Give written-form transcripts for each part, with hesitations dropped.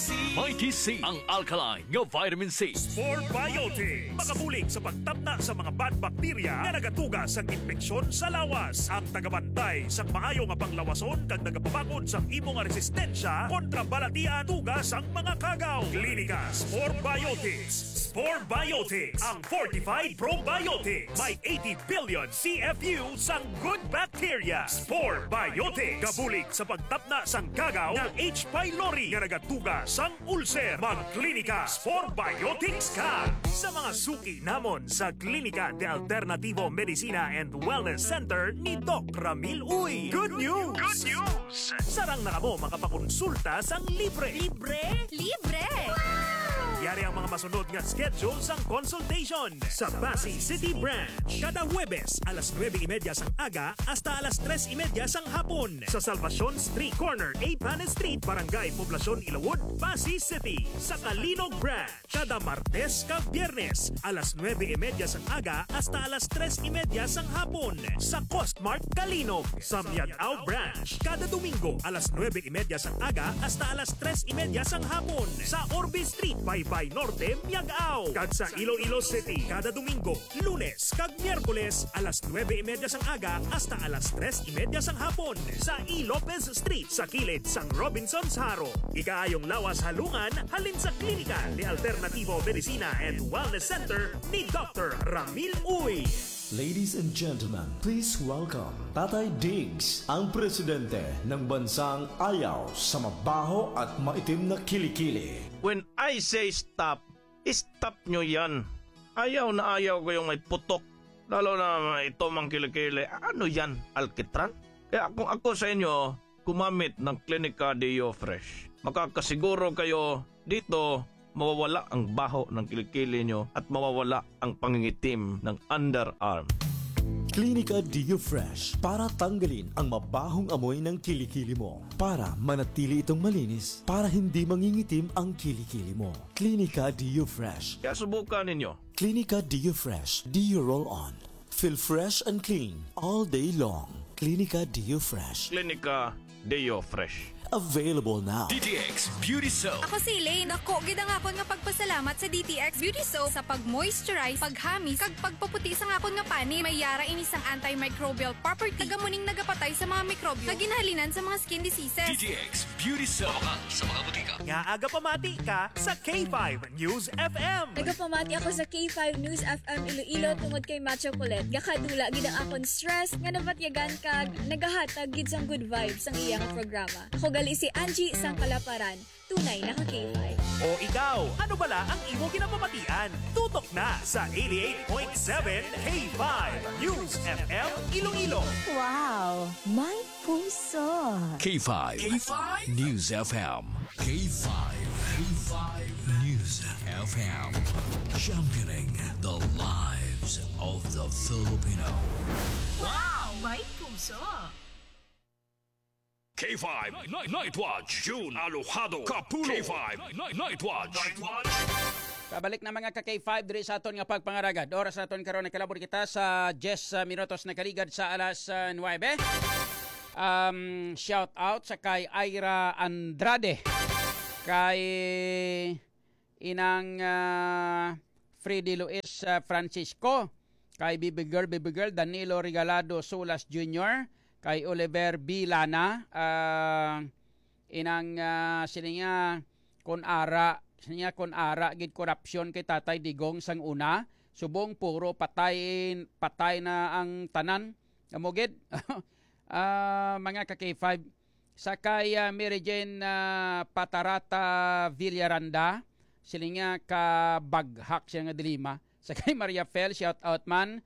Mighty C, ang alkaline nga vitamin C. Sport Biotic, makabulig sa pagtapna sa mga bad bakterya nga nagatuga sa infeksyon sa lawas. Ang tagabantay sa maayo nga panglawason kag nagapabakod sa imong resistensya kontra balatian tugas ang mga kagaw. Klinika Sport Biotics. Sport Biotics, ang fortified probiotics. May 80 billion CFU sang good bacteria. Sport Biotics, kabulig sa pagtapna sang kagaw ng H. pylori nga nagatuga sang ulcer. Magklinika Sport Biotics ka! Sa mga suki namon sa Klinika de Alternativo Medicina and Wellness Center ni Doc Ramil Uy. Good news! Good news! Sarang na mo makapakonsulta sang libre. Libre? Libre! Yari ang mga masunod nga schedule sang consultation sa Pasig City Branch. Kada Huwebes, alas 9:30 sang aga hasta alas 3:30 sang hapon. Sa Salvacion Street Corner, 8 Hanen Street, Barangay Poblacion, Ilawod, Pasig City. Sa Kalinog Branch, kada Martes kag Biyernes, alas 9:30 sang aga hasta alas 3:30 sang hapon. Sa Costmart Kalinog. Sa Miagao Branch, kada Domingo, alas 9:30 sang aga hasta alas 3:30 sang hapon. Sa Orbe Street, Baybay Norte, Miagao. Kag sa Iloilo City, kada Domingo, Lunes kag Miyerkules, alas 9:30 sang aga hasta alas 3:30 sang hapon. Sa E. Lopez Street, sa kilid sang Robinson's Haro. Ikaayong lawas halungan, halin sa Klinika de Alternativo Medicina and Wellness Center ni Dr. Ramil Uy. Ladies and gentlemen, please welcome Tatay Diggs, ang presidente ng bansang ayaw sa mabaho at maitim na kilikili. When I say stop, stop nyo yan. Ayaw na ayaw ko yung may putok. Lalo na ito mang kilikili. Ano yan? Alkitran? Kaya kung ako sa inyo, kumamit ng Klinika Deo Fresh. Makakasiguro kayo dito mawawala ang baho ng kilikili nyo at mawawala ang pangingitim ng underarm. Klinika Deo Fresh para tanggalin ang mabahong amoy ng kilikili mo. Para manatili itong malinis, para hindi mangingitim ang kilikili mo. Klinika Deo Fresh. Kaya subukan ninyo. Klinika Deo Fresh. Deo Roll On. Feel fresh and clean all day long. Klinika Deo Fresh. Klinika Deo Fresh. Available now. DTX Beauty Soap. Ako si Elaine. Ako, gidang akon nga pagpasalamat sa DTX Beauty Soap sa pag-moisturize, paghamis, kag pagpaputi sa akon nga pani. May yara ini sang antimicrobial property. Tagamuning nagapatay sa mga mikrobyo. Kaginhalinan sa mga skin diseases. DTX Beauty Soap. Sa mga butika. Nga aga pamati ka sa K5 News FM. Nagapamati ako sa K5 News FM Iloilo tungod kay Macho Colette. Gakadula gid ang akon stress nga nabatyagan kag nagahatag gid sang good vibes ang iyang programa. Ako gali si Angie sang Kalaparan. Tunay na ka K5. O ikaw, ano bala ang imo ginapamatian? Tutok na sa 88.7 K5 News FM Iloilo. Wow, may puso. K5. News FM. K5. News FM. Championing the lives of the Filipino. Wow, may puso. K5 Night Watch. June Alojado Kapulo. K5 Night Watch. Pabalik na mga ka-K5 diri sa aton nga pagpangaragad. Oras sa aton karon nakalabor kita sa 10 minutos na kaligad sa alas 9. Shout out sa kay Ira Andrade, kay inang Freddy Luis Francisco, kay Baby Girl Danilo Regalado Sulas Jr., kay Oliver B. Lana, inang sininga kon ara gid korupsyon kay Tatay Digong sang una, subong puro patay na ang tanan amogid. Mga ka-K5 sa kay Mary Jane Patarata Villaranda, sininga ka baghak siya nga dilima. Sa kay Maria Fel, shout out man.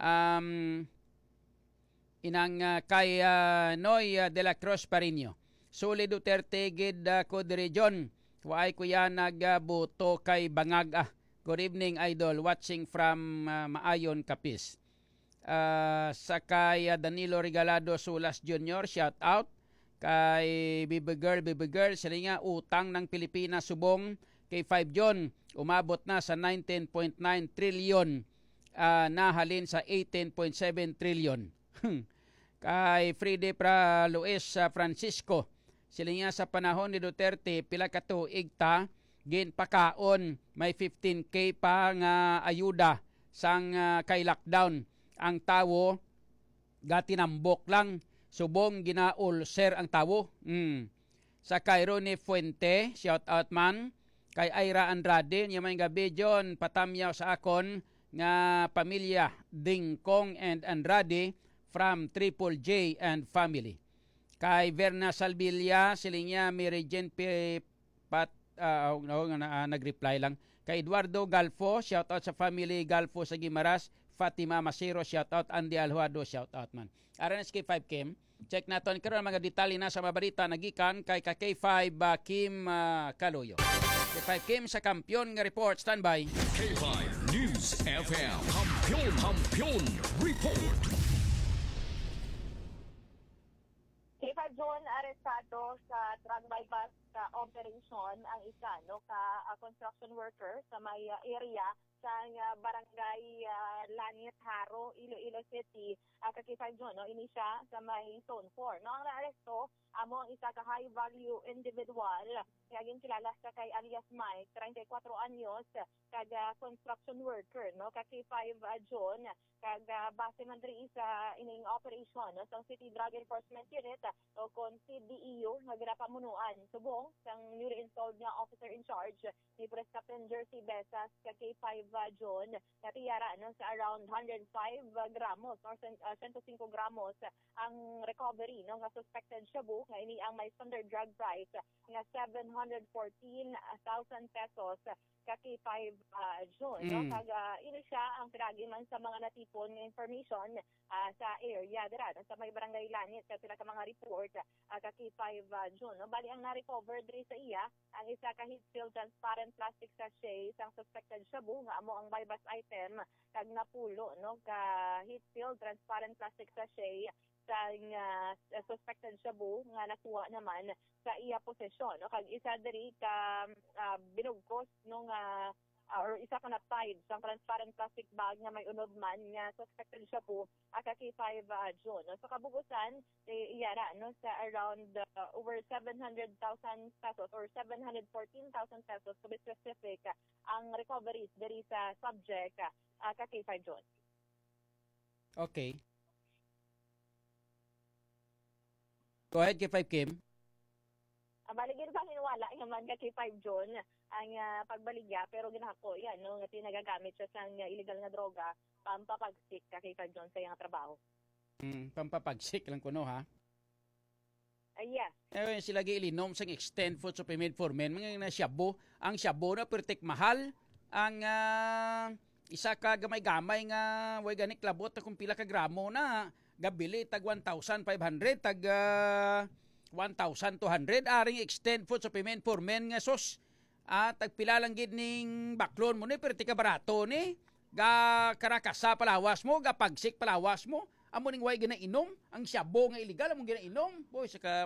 Inang kay Noy de la Cruz Parino. Suli Duterte gid ko region. Waay kuya nagbuto kay Bangag. Good evening idol, watching from Maayon Capiz. Sa kay Danilo Regalado Sulas Jr., shout out. Kay Baby Girl, sila nga utang ng Pilipinas subong kay 5 John. Umabot na sa 19.9 trillion. Nahalin sa 18.7 trillion. Kay Fride Luis Francisco, Sila nga sa panahon ni Duterte pila ka tuig ta ginpakaon may 15K pa nga ayuda sang kay lockdown. Ang tawo gatinambok lang subong ginaulser ang tawo. Sa Cairo ni Fuente, shout out man kay Ira Andrade, niya may gabi John patamyaw sa akon nga pamilya Dingkong and Andrade from Triple J and family. Kay Verna Salvilla, siling niya may Regent nag-reply lang. Kay Eduardo Galfo, shout out sa family Galfo sa Gimaras. Fatima Masiro, shout out. Andy Alhuado, shout out man. RNSK 5 Kim, check naton karon mga detalye na sa mabarita nagikan kay K5 Kim Kaloyo. K5 Kim sa kampiyon nga report, standby. K5 News FM. Kampiyon Report. K5 John arestado sa drug bypass operation ang isa ka construction worker sa may area sa barangay Lanit Haro, Iloilo City. K5 John, ini siya sa may zone 4. Ang naaresto amo ang isa ka high value individual kaya kilala sa kay alias Mike, 34 anyos, kaga construction worker, K5 John, kaga base man diri sa ining operation sa City Drug Enforcement Unit o kon CDEU nga ginapamunuan subong sang newly installed nga officer in charge ni Press Captain Jersey Besas K5 John natiyara sa around 105 gramos or 105 gramos ang recovery nga suspected shabu nga ini ang may standard drug price nga 714,000 pesos K5 John. Kaga ini siya ang pinagi man sa mga natipon nga information sa area dira sa may barangay Lanit sa sila ka mga report K5 John. Bali ang na-recover diri sa iya ang isa ka heat-filled transparent plastic sachet sang suspected shabu nga amo ang bypass item kag napulo ka heat-filled transparent plastic sachet sang suspected shabu nga nakuha naman sa iya posesyon. Kag isa diri ka binugkos or isa ka na-tied sa transparent plastic bag nga may unod man nga suspected shabu K5 John. So kabugusan iyara sa around over 700,000 pesos or 714,000 pesos to be specific ang recoveries diri sa subject K5 John. Okay. Go ahead, K5 Kim. Baligid pa hinwala naman K5 John ang pagbaligya pero ginako yan nga tinagagamit siya sa illegal nga droga pampapagsik K5 John sa iyang trabaho. Pampapagsik lang kuno ha. Yes. Sila giilinom sang extend food supplement for men mga na shabu. Ang shabu na pertek mahal ang isa ka gamay-gamay nga way gani klabot kung pila ka gramo na gabili tag 1,500 tag 1,200 aring extend food supplement for men nga sos tag pila lang gid ning baklon mo ni pero tika barato ni ga karakasa palawas mo ga pagsik palawas mo amo ning way ginainom ang shabu nga illegal amo ginainom boy saka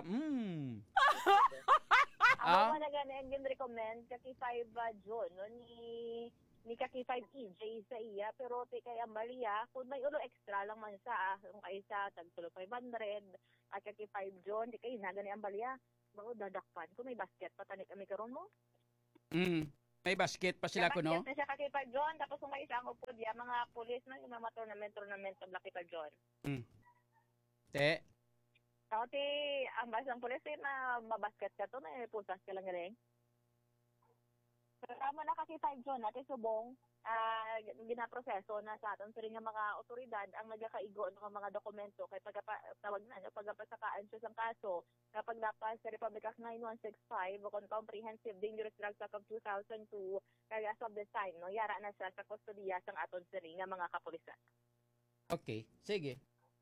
Ako na gani ang gin-recommend K5 John ni K5 EJ sa iya pero ti kay Maria kung may ulo extra lang man sa kung kaisa tag 500 at K5 John di kay nagani ang Maria bao dadakpan kung may basket pa tanik kami karon mo. May basket pa sila kuno. Basket na siya K5 John tapos kung may isang upod ya mga pulis na yung mga tournament sa K5 John. Te. Ti ang basang pulis na mabasket ka to na putas ka lang galing. Tama na K5 John natin subong ginaproseso na sa aton sa rin nga mga otoridad ang nagakaigo ng mga dokumento kay pagpasakaan siya sa kaso kapag dapat sa Republic Act 9165 o Comprehensive Dangerous Drugs Act of 2002 kaya as of this time yara na siya sa kustodiya sang aton sa rin nga mga kapulisan. Okay, sige.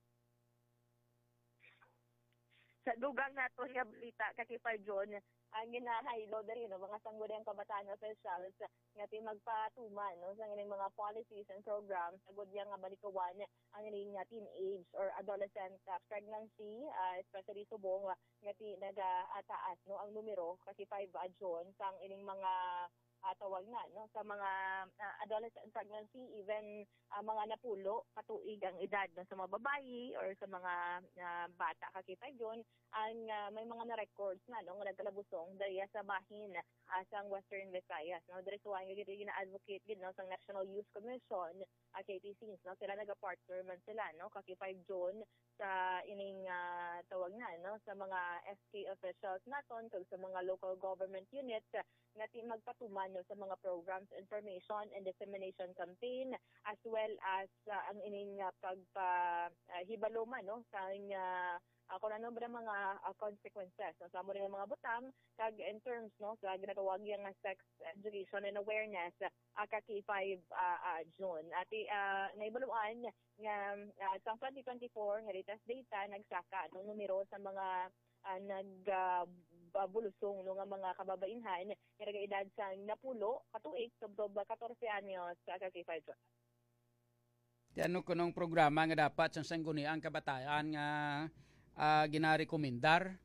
Sa dugang nato nga balita K5 John ang ginahaylo diri mga sangguniang kabataan officials nga ti magpatuman sa ining mga policies and programs sagud nga balikawan ang ining teenage or adolescent pregnancy especially subong nga ti nagaataas ang numero K5 John sang ining mga tawag na no sa mga adolescent pregnancy, even mga napulo katuig ang edad no, sa mga babayi or sa mga bata kakita yon ang may mga na-records na no nga nagkalabusong dali sa bahin sa Western Visayas no. There is why gina-advocate gid no sa National Youth Commission KTC no, sila naga-partner man sila no kaki 5 June sa ining tawag na no sa mga SK officials naton kag sa mga local government units nga magpatuman no, sa mga programs, information and dissemination campaign as well as ang ining pagpahibaloma no sa kung ano ba mga consequences no, sa mo rin mga butang kag in terms no sa ginatawag yang sex education and awareness kaki 5 June at naibaluan nga sa 2024 Heritage Data nagsaka no numero sa mga nagbulusong no nga mga kababainhan nga edad sa napulo katuig subdob 14 anyos kaki 5 June. Ano kunong programa nga dapat sa sangguni ang kabataan nga ginarekomendar?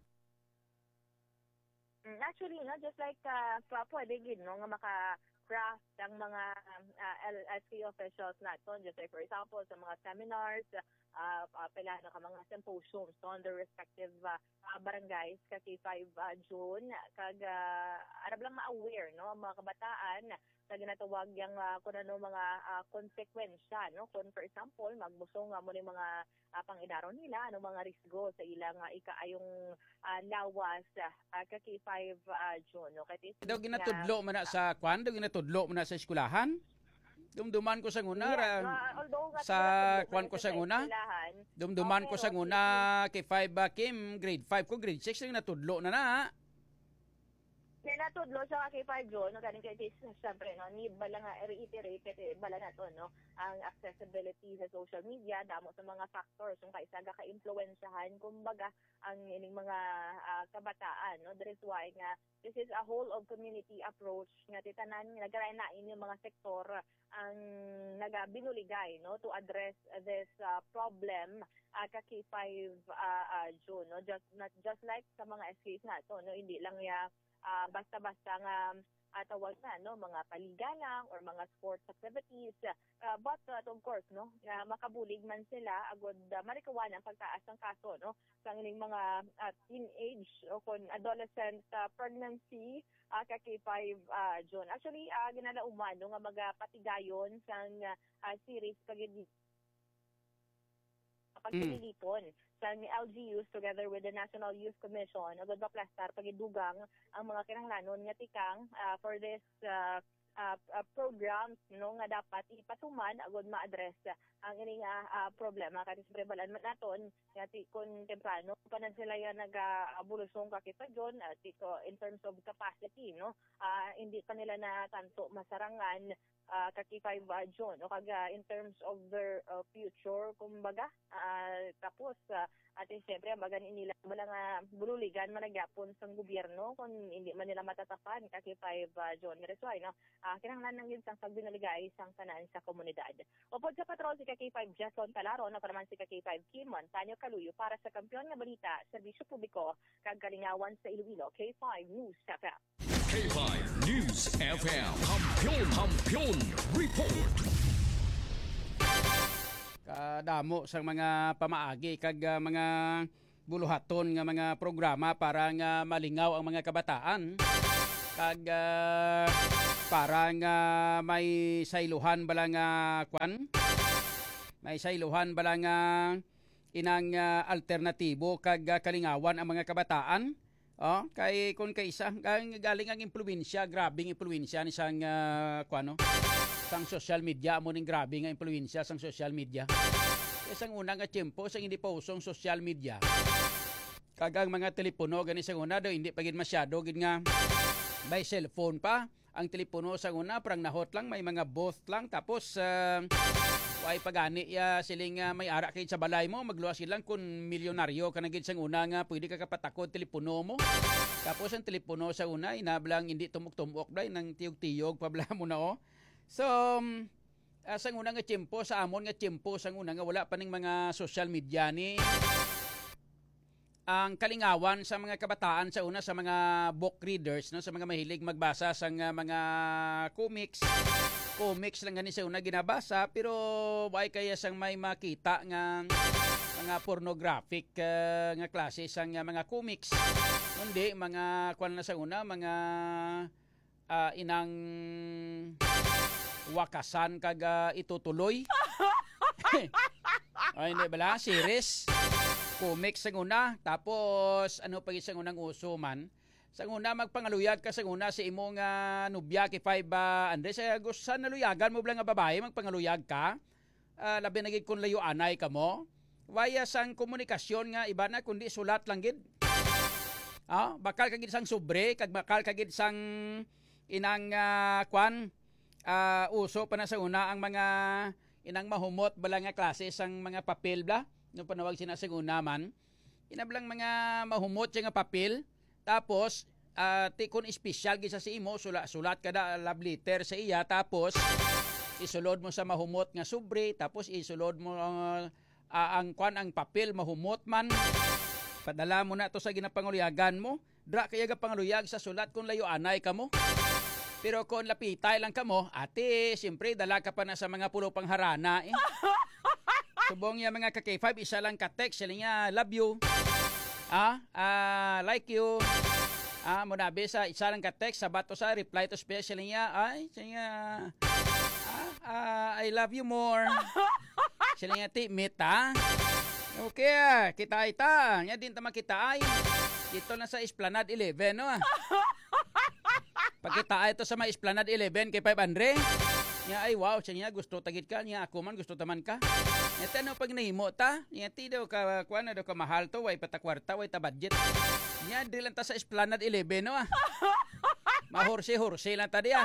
Actually, no, just like pwede gid no nga maka-craft ang mga LSK officials naton, just like for example sa mga seminars, pila na ka mga symposiums no, on the respective barangays kaki 5 June kag arab lang ma-aware no ang mga kabataan sa ginatawag yang kung ano mga konsekwensya no kung for example magbusong mo ni mga pang-idaro nila ano mga risgo sa ilang ikaayong lawas kaki 5 June no kay daw ginatudlo man na sa kwan daw ginatudlo man na sa eskwelahan. Dumduman ko sa nguna sa kwan ko sa nguna. Dumduman ko sa nguna kay 5 Kim grade 5 ko grade 6 ning natudlo na. Natudlo sa kay 5 June no kaning kay syempre no ni bala nga reiterate kay bala na to no ang accessibility sa social media damo sa mga factors kung kaisa ka influensyahan kumbaga ang ining mga kabataan no. That is why nga this is a whole of community approach nga titanan nagarainain yung mga sektor ang nagabinuligay no to address this problem kaki 5 June no just like sa mga SKs nato no hindi lang ya basta-basta nga tawag na no mga paligalang or mga sports activities but of course no makabulig man sila agod marikawan ang pagtaas ng kaso no sa ining mga teenage o kon adolescent pregnancy kaki 5 June. Actually ginalauman no nga magapatigayon sang series pagpilipon sa LGUs together with the National Youth Commission agad maplastar pagidugang ang mga kinahanglanon nga tikang for this programs no nga dapat ipatuman agad ma-address ang ining problema kay sa prebalan naton nga kun temprano panan sila ya nagabulusong kakita jon in terms of capacity no hindi pa nila na tanto masarangan kaki 5 June o kaga in terms of their future kumbaga tapos at siyempre bagan nila mga bululigan managyapon sa gobyerno kung hindi man nila matatapan kaki 5 June resway no kinahanglan nang yun sang pagbinuligay sang tanan sa komunidad. Upod sa patrol si kaki 5 Jason Talaro na naman si kaki 5 Kim Montaño Caluyo para sa kampiyon nga balita serbisyo publiko kag kalingawan sa Iloilo K5 News FM. K5 News FM. Kampiyon Report. Kadamo sang mga pamaagi kag mga buluhaton nga mga programa para nga malingaw ang mga kabataan kag para nga may sayluhan bala nga kwan may sayluhan bala nga inang alternatibo kag kalingawan ang mga kabataan. Kay kun kaysa galing ang impluwensya, grabing impluwensya ni sang kuano sang social media mo ning grabe nga impluwensya sang social media. Isang una nga tiempo sang hindi pa usong social media. Kagang mga telepono gani sang una daw hindi pagid masyado gid nga by cellphone pa. Ang telepono sang una parang nahot lang may mga booth lang tapos ay pagani siling may ara kay sa balay mo magluwas lang kun milyonaryo ka na gid sang una nga pwede ka kapatakod telepono mo tapos ang telepono sa una inablang hindi tumok-tumok blay nang tiyog-tiyog pabla mo na so sang una nga tiempo sa amon nga tiempo sang una nga wala pa ning mga social media ni ang kalingawan sa mga kabataan sa una sa mga book readers, no, sa mga mahilig magbasa sa mga comics lang gani sa una ginabasa, pero why kaya sang may makita nga mga pornographic nga klase sang mga comics, kundi mga kwan na sa una, mga inang wakasan kag itutuloy. Ay, hindi bala, series comics sa una, tapos ano pag isang unang uso man sa una magpangaluyag ka sa una si imong nubya kay 5 Andres gusto sa naluyagan mo blang nga babae magpangaluyag ka, labi nagig kun layo anay ka mo waya sang komunikasyon nga iba na kundi sulat lang gid. Bakal kagid sang sobre kag bakal kagid sang inang uso pa na sa una ang mga inang mahumot bala nga klase sang mga papel bla no panawag sina sa una man inablang mga mahumot nga papel, tapos tikon espesyal gisa si imo sulat kada love letter sa iya, tapos isulod mo sa mahumot nga sobre, tapos isulod mo ang papel mahumot man, padala mo na to sa ginapanguluyagan mo, dra kaya ga panguluyag sa sulat kung layo anay ka mo. Pero kung lapitay lang ka mo, ate, siyempre dala ka pa na sa mga pulo pang harana eh. Subong niya mga ka-K5, isa lang ka-text, sila niya, love you, like you, munabi sa isa lang ka-text, sa bato sa reply to special niya, I love you more. Sila niya, meet okay, kita ita, niya din tama kita ay, dito na sa Esplanade 11, no Pagkita ito sa mga Esplanade 11 kay 500. Niya ay wow, siya niya gusto tagit ka, niya ako man gusto taman ka. Ito ano pag nahimo ta, niya ti daw ka kuan daw ka mahal to, way patakwarta, way ta budget. Niya di lang ta sa Esplanade 11 no Mahorse-horse lang ta diya.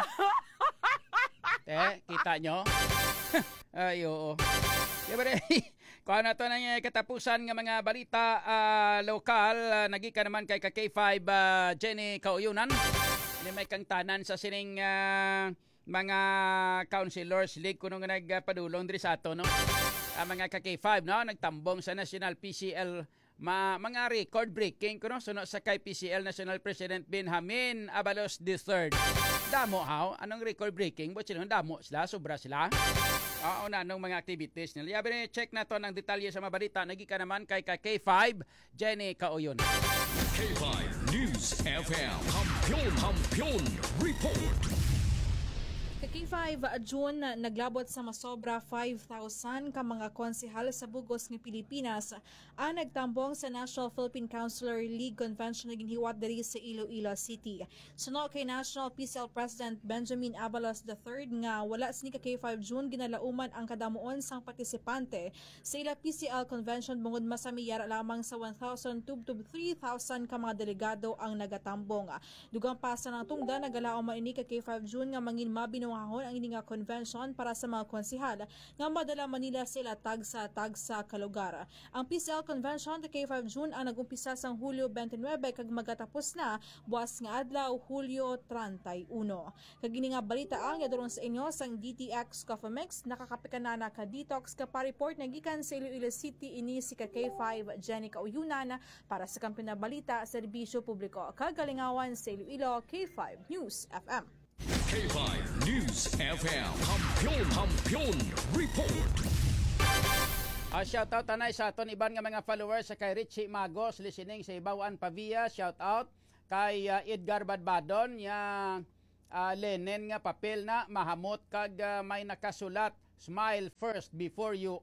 Kita nyo? Ay oo. Siyempre, kuha na to ng katapusan ng mga balita lokal, nagika naman kay K5 Jenny Kauyunan. May kang tanan sa sining mga councilors league kuno nga nagpadulong diri sa ato no. Mga ka-K5 no nagtambong sa National PCL mga record breaking kuno suno sa kay PCL National President Benjamin Abalos III. Damo how anong record breaking but sila damo sila sobra sila. Una anong mga activities nila. Yabi check na to ng detalye sa mga balita nagika naman kay K5 Jenny Kauyon. K5 News FM Hampion Report. K5 June naglabot sa masobra 5,000 ka mga konsehal sa bugos ng Pilipinas ang nagtambong sa National Philippine Councilor League Convention na ginhiwat diri sa Iloilo City. Suno kay National PCL President Benjamin Abalos III nga wala sini ka K5 June ginalauman ang kadamuon sang partisipante sa ila PCL Convention bungod masamiyara lamang sa 1,000 to 3,000 ka mga delegado ang nagatambong. Dugang pasa ng tungda nagalaom maini ka K5 June nga mangin mabino ang ini nga convention para sa mga konsehal nga madala Manila sila tag sa kalugar. Ang PCL Convention the K5 June ang nagumpisa sang Hulyo 29 kag magatapos na buwas nga adlaw Hulyo 31. Kag ini nga balita ang yadulong sa inyo sang DTX Coffee Mix nakakapikanana ka detox ka pa-report na gikan sa Iloilo City ini si K5 Jenny Kauyunan para sa kampiyon na balita serbisyo publiko kagalingawan sa Iloilo K5 News FM. K5 News FM Hampion Report. Shoutout tanay sa aton iban nga mga followers sa kay Richie Magos listening sa Ibawan Pavia. Shoutout kay Edgar Badbadon yang lenen nga papel na mahamot kag may nakasulat smile first before you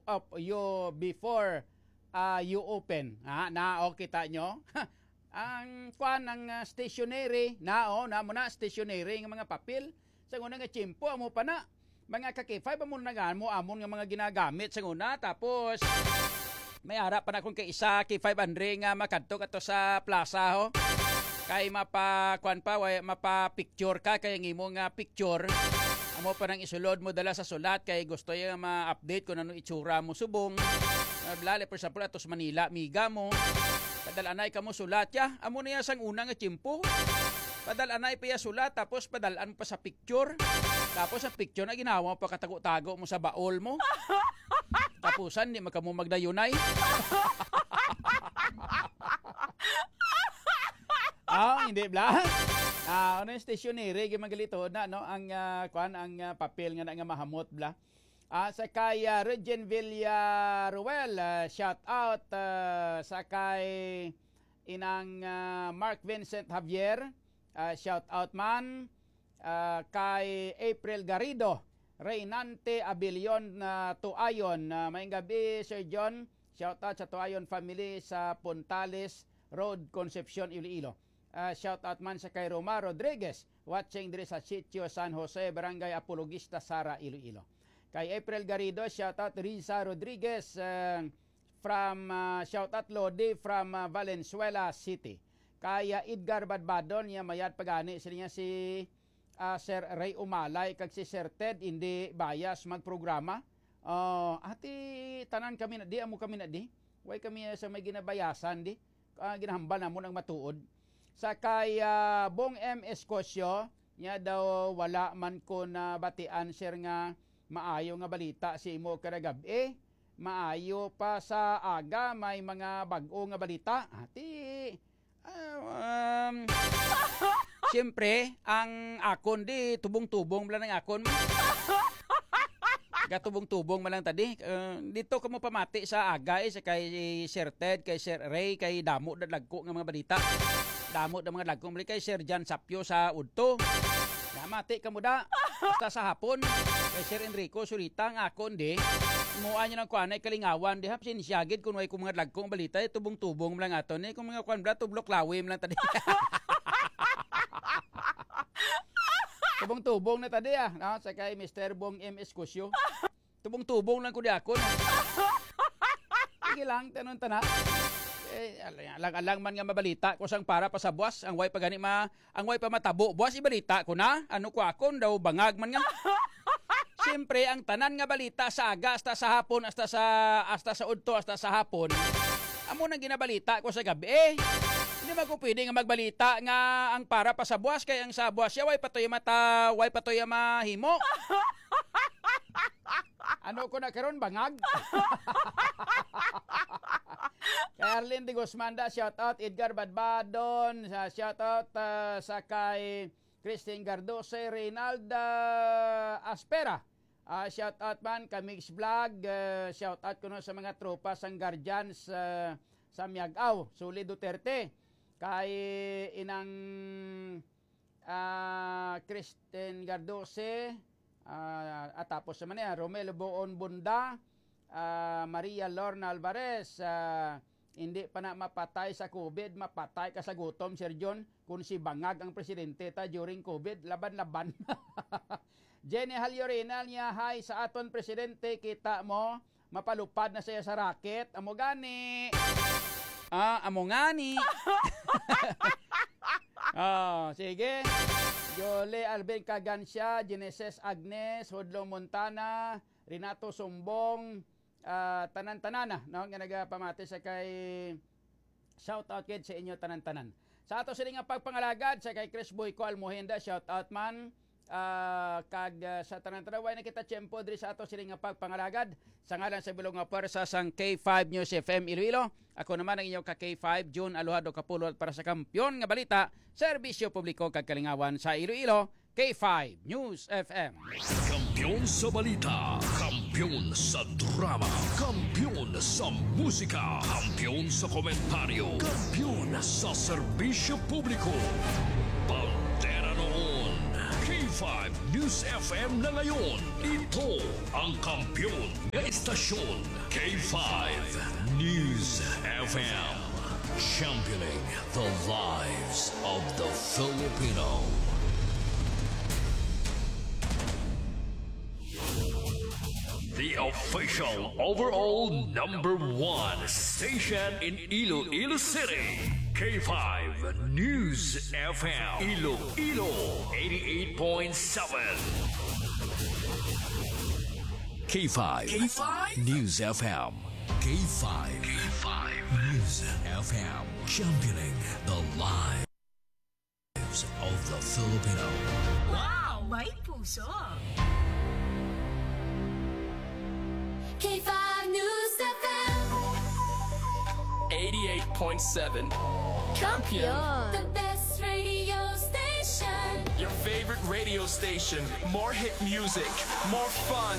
open. Kita nyo? Ang kuan ng stationery na muna stationery ng mga papel sa una nga tiyempo amo pa na mga ka-K5 amo na mo amon nga mga ginagamit sa una tapos may ara pa na kung kay isa K500 nga makadto kato sa plaza ho kay mapa-picture ka kay ngimo nga picture amo pa nang isulod mo dala sa sulat kay gusto yung ma-update kung ano itsura mo subong blale for example atos Manila miga mo padalanay ka mo sulat ya amo niya sang una nga tiyempo padalanay pa ya sulat tapos padalaan pa sa picture tapos sa picture na ginawa pa katago-tago mo sa baol mo tapusan di magkamo magdayunay Hindi bla. Ano yung stationary gimagalito na no ang papel nga nga mahamot bla. Sakay Regine Villaruel, shout out sakay inang Mark Vincent Javier, shout out man kay April Garrido, Reynante Abilion Tuayon, maayong gabi Sir John, shout out sa Tuayon family sa Puntales Road, Concepcion, Iloilo. Shout out man sa kay Roma Rodriguez, watching diri sa Sitio San Jose, Barangay Apologista, Sara, Iloilo. Kay April Garrido, shout out Riza Rodriguez from shout out Lodi from Valenzuela City. Kay Edgar Badbadon, niya mayad pagani sila niya si Sir Ray Umalay kag si Sir Ted hindi bias magprograma. Ati tanan kami na di, amo kami na di. Way kami sa may ginabayasan di. Ginahambal namon ang matuod. Sa kay Bong M. Escosio, niya daw wala man ko na batian sir nga maayo nga balita si imo kada gabi. Maayo pa sa aga may mga bag-o nga balita. Ati siyempre, ang akon di, tubong-tubong lang ang akon. Gatubong-tubong malang tadi. Dito ka mo pamati sa agay, sa kay Sir Ted, kay Sir Ray, kay Damo na lagko ng mga balita. Damo na mga lagko. Kay Sir Jan Sapio sa Udto. Namati ka mo da. Basta sa hapon. Kay Sir Enrico Surita, ang akon di. Muan niya ng kuanay kalingawan. Di hap sinisyagid kung may kung mga lagkong balita. Tubong-tubong malang aton. Kung mga kuan bra, tublok lawim lang tadi. Tubong-tubong na tadi sa kay Mr. Bong M. Escosio. Tubong-tubong lang ko di ako. Sige lang, tanon-tana. Alang-alang man nga mabalita ko sang para pa sa buwas. Ang way pa gani ang way pa matabo. Buwas ibalita ko na. Ano ko akon daw bangag man nga. Siyempre, ang tanan nga balita sa aga, hasta sa hapon, hasta sa udto, hasta sa hapon. Amo nang ginabalita ko sa gabi. Hindi ba ko pwede nga magbalita nga ang para pa sa buwas kay ang sa buwas siya way patoy mahimo. Ano ko na karon bangag? Kay Arlene de Guzman da, shout out Edgar Badbadon, shout out sa kay Christine Gardose, Reynalda Aspera. Shout out man kay Mix Vlog, shout out ko na sa mga tropa sang Guardians sa Miagaw, Suli Duterte. Kay inang Christine Gardose, at tapos naman Romelo Boon Bunda, Maria Lorna Alvarez, hindi pa na mapatay sa COVID, mapatay ka sa gutom, Sir John, kung si bangag ang presidente ta during COVID, laban-laban. Jenny Halyorina niya, hi sa aton presidente, kita mo, mapalupad na siya sa racket, amo gani. Amo ngani. Sige. Jole Alvin Cagansya, Genesis Agnes, Hodlo Montana, Renato Sumbong, tanan-tanan no nga nagapamati sa kay shout out kid sa inyo tanan-tanan. Sa ato sila nga pagpangalagad sa kay Chris Boyco Almohenda, shout out man. Sa tanan-tanan way nakita tiyempo diri sa ato sila nga pagpangalagad sa ngalan sa bilog nga pwersa sang K5 News FM Iloilo. Ako naman ang inyong ka K5 June Aluhado Kapulot para sa kampyon nga balita, serbisyo publiko kag kalingawan sa Iloilo. K5 News FM. Kampiyon sa balita, kampiyon sa drama, kampiyon sa musika, kampiyon sa komentaryo, kampiyon sa serbisyo publiko. Pantera noon, K5 News FM na ngayon. Ito ang kampiyon ng istasyon, K5 News FM. Championing the lives of the Filipino. The official overall #1 station in Iloilo City. K5 News FM. Iloilo 88.7. K5 News FM. K5 News FM. Championing the lives of the Filipino. Wow! May puso! K5 News FM 88.7 Champion. The best radio station. More hit music, more fun,